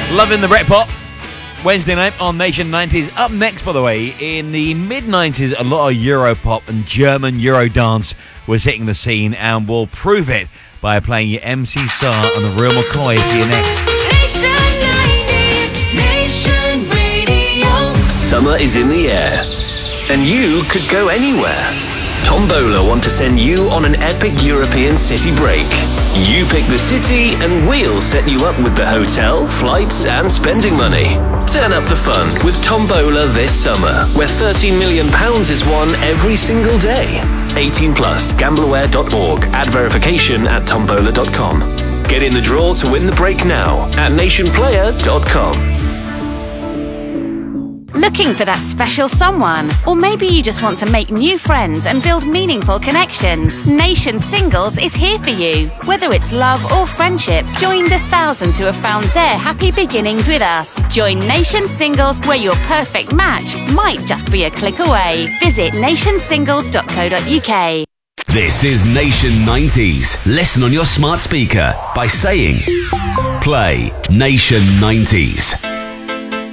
Loving the Britpop. Wednesday night on Nation 90s. Up next, by the way, in the mid-90s, a lot of Europop and German Eurodance was hitting the scene, and we'll prove it by playing your MC Sar and the Real McCoy for you next. Nation 90s, Nation Radio. Summer is in the air, and you could go anywhere. Tombola want to send you on an epic European city break. You pick the city and we'll set you up with the hotel, flights and spending money. Turn up the fun with Tombola this summer, where £13 million is won every single day. 18 plus, gambleaware.org. Add verification at tombola.com. Get in the draw to win the break now at nationplayer.com. Looking for that special someone? Or maybe you just want to make new friends and build meaningful connections? Nation Singles is here for you. Whether it's love or friendship, join the thousands who have found their happy beginnings with us. Join Nation Singles, where your perfect match might just be a click away. Visit nationsingles.co.uk. This is Nation 90s. Listen on your smart speaker by saying, play Nation 90s.